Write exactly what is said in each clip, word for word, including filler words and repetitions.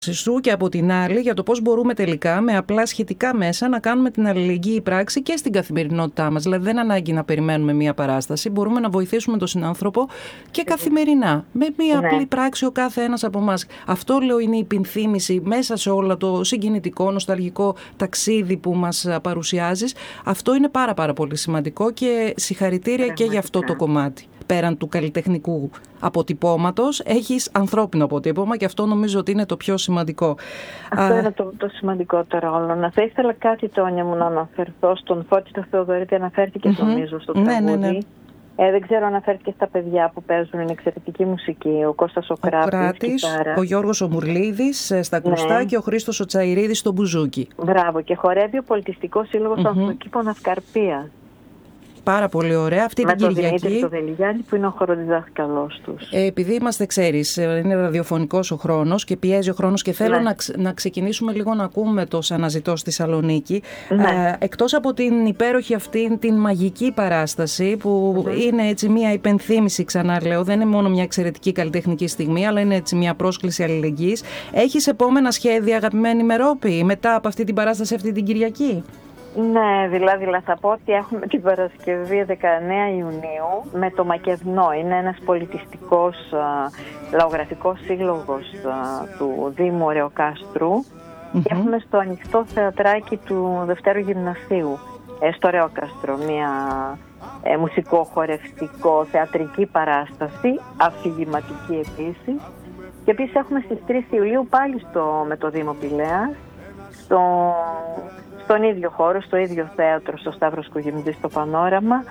σου και από την άλλη για το πώς μπορούμε τελικά με απλά σχετικά μέσα να κάνουμε την αλληλεγγύη πράξη και στην καθημερινότητά μας. Δηλαδή δεν ανάγκη να περιμένουμε μία παράσταση, μπορούμε να βοηθήσουμε τον συνάνθρωπο και καθημερινά, με μία ναι. απλή πράξη ο κάθε ένας από εμάς. Αυτό λέω είναι η υπενθύμηση μέσα σε όλο το συγκινητικό, νοσταλγικό ταξίδι που μας παρουσιάζεις. Αυτό είναι πάρα πάρα πολύ σημαντικό και συγχαρητήρια και για αυτό το κομμάτι. Πέραν του καλλιτεχνικού αποτυπώματος, έχεις ανθρώπινο αποτύπωμα και αυτό νομίζω ότι είναι το πιο σημαντικό. Αυτό Α... είναι το, το σημαντικότερο όλο. Να θα ήθελα κάτι, Τόνια μου, να αναφερθώ στον Φώτη το Θεοδωρήτη, αναφέρθηκε mm-hmm. νομίζω στο τραγούδι. Ναι, ναι, ναι. Ε, δεν ξέρω, αναφέρθηκε στα παιδιά που παίζουν, είναι εξαιρετική μουσική. Ο Κώστας ο, ο Κράτης, Κράτης, ο Γιώργος ο Μουρλίδης στα κρουστά ναι. και ο Χρήστος ο Τσαϊρίδης στο μπουζούκι. Μπράβο, και χορεύει ο Πολιτιστικός Σύλλογος mm-hmm. Ανθοκήπων Αυκαρπίας. Πάρα πολύ ωραία. Αυτή με την Κυριακή. Με τον Δημήτρη το Δελιγιάννη που είναι ο χοροδιδάσκαλός τους. Ε, επειδή είμαστε, ξέρεις, είναι ραδιοφωνικός ο χρόνος και πιέζει ο χρόνος και θέλω ναι. να, να ξεκινήσουμε λίγο να ακούμε το «Σ' αναζητώ» στη Θεσσαλονίκη. Ναι. Ε, εκτός από την υπέροχη αυτή, την μαγική παράσταση που mm-hmm. είναι έτσι μια υπενθύμηση, ξανά λέω, δεν είναι μόνο μια εξαιρετική καλλιτεχνική στιγμή, αλλά είναι έτσι μια πρόσκληση αλληλεγγύης. Έχεις επόμενα σχέδια, αγαπημένη Μερόπη, μετά από αυτή την παράσταση αυτή την Κυριακή? Ναι, δηλαδή θα πω ότι έχουμε την Παρασκευή δεκαεννέα Ιουνίου με το Μακεδνό. Είναι ένας πολιτιστικός α, λαογραφικός σύλλογος α, του Δήμου Ρεοκάστρου mm-hmm. και έχουμε στο ανοιχτό θεατράκι του Δευτέρου Γυμνασίου ε, στο Ρεοκάστρο μια ε, μουσικό-χορευτικό θεατρική παράσταση, αφηγηματική επίσης. Και επίσης έχουμε στις τρεις Ιουλίου πάλι στο, με το Δήμο Πηλαίας στο... στον ίδιο χώρο, στο ίδιο θέατρο, στο Σταύρος Κουγιμητζή, στο Πανόραμα,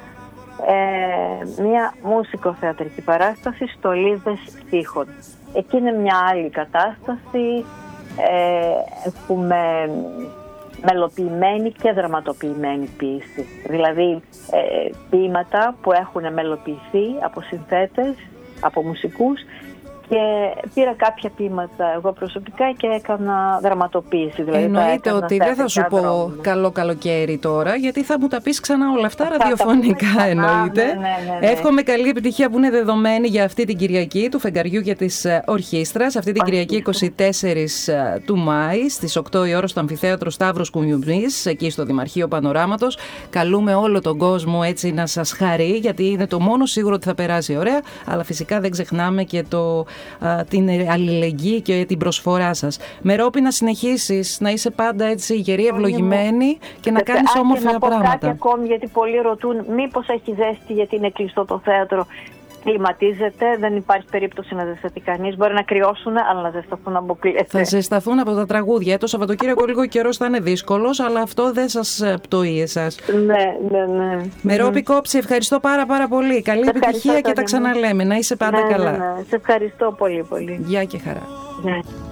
ε, μια μουσικοθεατρική παράσταση, «Στολίδες στίχων». Εκεί είναι μια άλλη κατάσταση, ε, έχουμε μελοποιημένη και δραματοποιημένη ποίηση. Δηλαδή, ε, ποίηματα που έχουν μελοποιηθεί από συνθέτες, από μουσικούς, και πήρα κάποια ποίηματα εγώ προσωπικά και έκανα δραματοποίηση. Δηλαδή εννοείται ότι δεν θα σου πω δρόμια. Καλό καλοκαίρι τώρα, γιατί θα μου τα πεις ξανά όλα αυτά, αυτά ραδιοφωνικά ξανά, εννοείται. Ναι, ναι, ναι, ναι. Εύχομαι καλή επιτυχία που είναι δεδομένη για αυτή την Κυριακή του Φεγγαριού και της Ορχήστρας. Αυτή την Κυριακή εικοστή τέταρτη του Μάη στις οκτώ η ώρα στο Αμφιθέατρο Σταύρος Κουγιμητζής, εκεί στο Δημαρχείο Πανοράματος. Καλούμε όλο τον κόσμο έτσι να σας χαρεί, γιατί είναι το μόνο σίγουρο ότι θα περάσει ωραία, αλλά φυσικά δεν ξεχνάμε και το την αλληλεγγύη και την προσφορά σας. Μερόπη, να συνεχίσεις να είσαι πάντα έτσι γερή, ευλογημένη και να κάνεις όμορφα πράγματα. Να πω κάτι ακόμη, γιατί πολλοί ρωτούν μήπως έχει ζέστη γιατί είναι κλειστό το θέατρο. Κλιματίζεται, δεν υπάρχει περίπτωση να ζεσταθεί κανείς. Μπορεί να κρυώσουν, αλλά να ζεσταθούν αποκλείεται. Θα ζεσταθούν από τα τραγούδια. Το Σαββατοκύριακο λίγο καιρός θα είναι δύσκολος, αλλά αυτό δεν σας πτωεί εσάς. Ναι, ναι, ναι. Μερόπη Κόψη, ευχαριστώ πάρα πάρα πολύ. Καλή επιτυχία και τα ξαναλέμε. Να είσαι πάντα ναι, καλά. Ναι, ναι. Σε ευχαριστώ πολύ πολύ. Γεια και χαρά. Ναι.